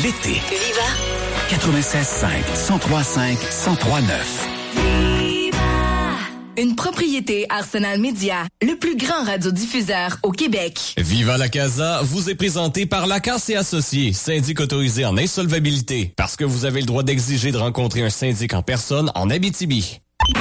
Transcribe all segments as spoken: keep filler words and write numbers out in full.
l'été. Viva! quatre-vingt-seize cinq, cent trois cinq, cent trois neuf. Une propriété Arsenal Média, le plus grand radiodiffuseur au Québec. Viva la Casa vous est présenté par Lacasse et Associés, syndic autorisé en insolvabilité, parce que vous avez le droit d'exiger de rencontrer un syndic en personne en Abitibi.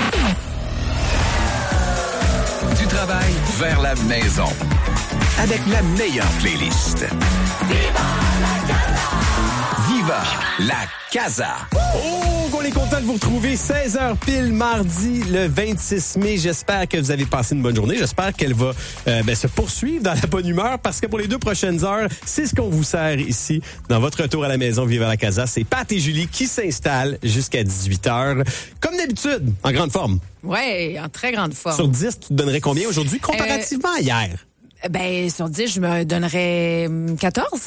Du travail vers la maison, avec la meilleure playlist. Viva la Casa! Viva la Casa! Oh, qu'on est content de vous retrouver. seize heures pile, mardi, le vingt-six mai. J'espère que vous avez passé une bonne journée. J'espère qu'elle va euh, ben, se poursuivre dans la bonne humeur parce que pour les deux prochaines heures, c'est ce qu'on vous sert ici dans votre retour à la maison Viva la Casa. C'est Pat et Julie qui s'installent jusqu'à dix-huit heures. Comme d'habitude, en grande forme. Oui, en très grande forme. Sur dix, tu te donnerais combien aujourd'hui comparativement euh... à hier? Ben, sur dix, je me donnerais quatorze.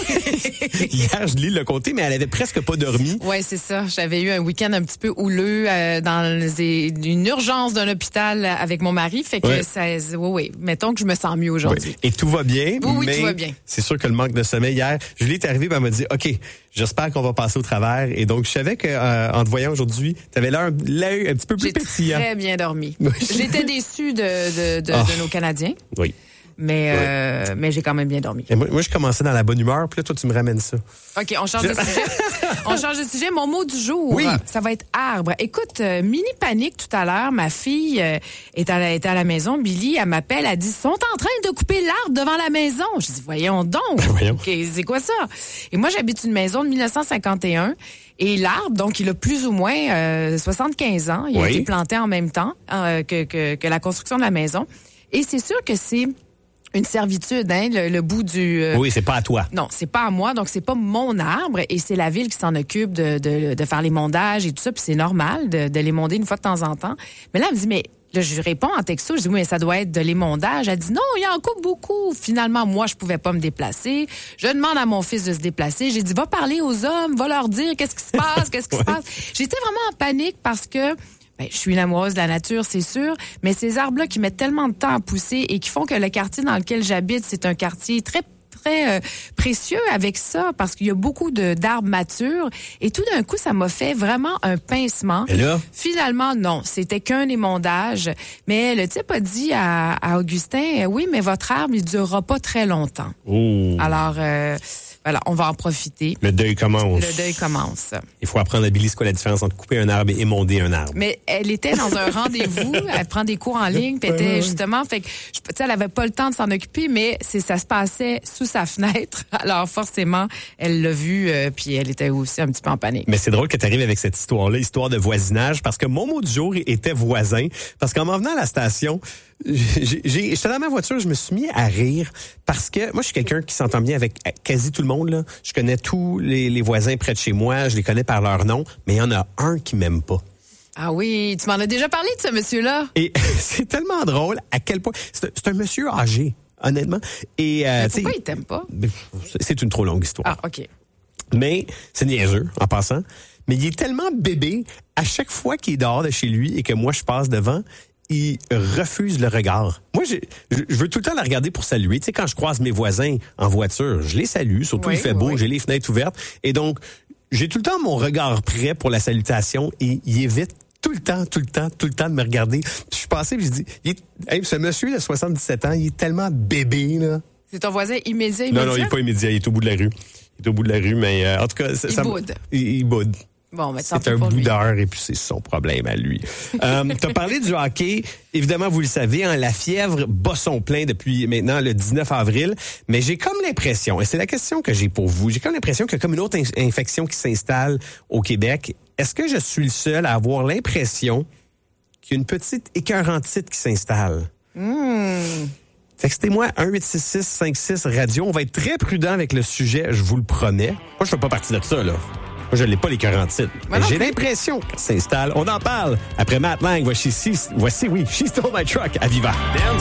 Hier, je lis le côté, mais elle avait presque pas dormi. Oui, c'est ça. J'avais eu un week-end un petit peu houleux euh, dans les, une urgence d'un hôpital avec mon mari. Fait que ouais. ça, oui, oui. Mettons que je me sens mieux aujourd'hui. Oui. Et tout va bien. Oui, oui, mais tout va bien. C'est sûr que le manque de sommeil hier, Julie est arrivée, ben, elle m'a dit, OK, j'espère qu'on va passer au travers. Et donc, je savais que, euh, en te voyant aujourd'hui, t'avais l'air, l'œil un petit peu plus J'ai pétillant. J'ai très bien dormi. J'étais déçue de, de, de, oh. de nos Canadiens. Oui. Mais, ouais. euh, mais j'ai quand même bien dormi. Et moi, moi, je commençais dans la bonne humeur, puis là, toi, tu me ramènes ça. OK, on change de sujet. On change de sujet. Mon mot du jour, oui. ça va être arbre. Écoute, euh, mini panique tout à l'heure. Ma fille euh, est, à la, est à la maison. Billy, elle m'appelle, elle dit, sont en train de couper l'arbre devant la maison. Je dis, voyons donc. Ben, voyons. OK, c'est quoi ça? Et moi, j'habite une maison de dix-neuf cent cinquante et un. Et l'arbre, donc, il a plus ou moins euh, soixante-quinze ans. Il oui. a été planté en même temps euh, que, que, que la construction de la maison. Et c'est sûr que c'est une servitude, hein, le, le bout du... Euh... Oui, c'est pas à toi. Non, c'est pas à moi, donc c'est pas mon arbre, et c'est la ville qui s'en occupe de, de, de faire les mondages et tout ça, puis c'est normal de, de les monder une fois de temps en temps. Mais là, elle me dit, mais là, je réponds en texto, je dis, oui, mais ça doit être de l'émondage. Elle dit, non, il en coupe beaucoup. Finalement, moi, je pouvais pas me déplacer. Je demande à mon fils de se déplacer. J'ai dit, va parler aux hommes, va leur dire qu'est-ce qui se passe, qu'est-ce qui ouais. se passe. J'étais vraiment en panique parce que ben, je suis une amoureuse de la nature, c'est sûr, mais ces arbres-là qui mettent tellement de temps à pousser et qui font que le quartier dans lequel j'habite, c'est un quartier très très euh, précieux avec ça, parce qu'il y a beaucoup de d'arbres matures, et tout d'un coup, ça m'a fait vraiment un pincement. Et là? Finalement, non, c'était qu'un émondage, mais le type a dit à, à Augustin, oui, mais votre arbre, il durera pas très longtemps. Oh. Alors, euh, voilà, on va en profiter. Le deuil commence. Le deuil commence. Il faut apprendre à Billy c'est quoi la différence entre couper un arbre et émonder un arbre. Mais elle était dans un rendez-vous, elle prend des cours en ligne, puis elle était justement, fait que, tu sais, elle avait pas le temps de s'en occuper, mais c'est ça se passait sous sa fenêtre. Alors forcément, elle l'a vu, euh, puis elle était aussi un petit peu en panique. Mais c'est drôle que tu arrives avec cette histoire-là, histoire de voisinage, parce que mon mot du jour était voisin, parce qu'en m'en venant à la station, j'ai, j'ai, j'étais dans ma voiture, je me suis mis à rire parce que moi, je suis quelqu'un qui s'entend bien avec quasi tout le monde, là. Je connais tous les, les voisins près de chez moi, je les connais par leur nom, mais il y en a un qui m'aime pas. Ah oui, tu m'en as déjà parlé de ce monsieur-là. Et c'est tellement drôle à quel point... C'est, c'est un monsieur âgé, honnêtement. Et, euh, mais pourquoi il t'aime pas? C'est une trop longue histoire. Ah, OK. Mais c'est niaiseux, en passant. Mais il est tellement bébé, à chaque fois qu'il est dehors de chez lui et que moi, je passe devant, il refuse le regard. Moi, je, je veux tout le temps la regarder pour saluer. Tu sais, quand je croise mes voisins en voiture, je les salue, surtout oui, il fait beau, oui. j'ai les fenêtres ouvertes. Et donc, j'ai tout le temps mon regard prêt pour la salutation et il évite tout le temps, tout le temps, tout le temps de me regarder. Puis je suis passé, puis je dis, il est, hey, ce monsieur de soixante-dix-sept ans, il est tellement bébé, là. C'est ton voisin immédiat, immédiat? Non, non, il est pas immédiat, il est au bout de la rue. Il est au bout de la rue, mais euh, en tout cas... Ça, il ça, boude. Il, il boude. Bon, mais c'est un boudeur et puis c'est son problème à lui. euh, tu as parlé du hockey. Évidemment, vous le savez, hein, la fièvre bat son plein depuis maintenant le dix-neuf avril. Mais j'ai comme l'impression, et c'est la question que j'ai pour vous, j'ai comme l'impression qu'il y a comme une autre in- infection qui s'installe au Québec. Est-ce que je suis le seul à avoir l'impression qu'il y a une petite écœurantite qui s'installe? Mmh. Textez-moi un huit six six cinq six radio. On va être très prudent avec le sujet, je vous le promets. Moi, je fais pas partie de ça, là. Moi, je l'ai pas, les quarante-six. Mais j'ai l'impression qu'elle s'installe. On en parle. Après Matt Lang, voici, voici oui, She Stole My Truck à Viva.